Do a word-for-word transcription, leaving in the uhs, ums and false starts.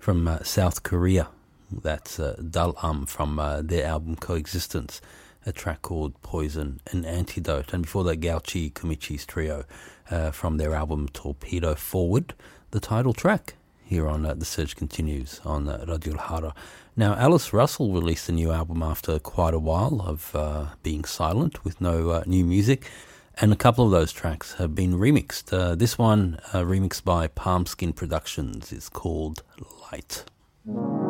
from uh, South Korea. That's uh, Dal-um from uh, their album Coexistence, a track called Poison and Antidote. And before that, Gauchi Kumichi's trio uh, from their album Torpedo Forward, the title track here on uh, The Search Continues on uh, Radio Hara. Now, Alice Russell released a new album after quite a while of uh, being silent with no uh, new music, and a couple of those tracks have been remixed. Uh, this one, uh, remixed by Palmskin Productions, is called Light.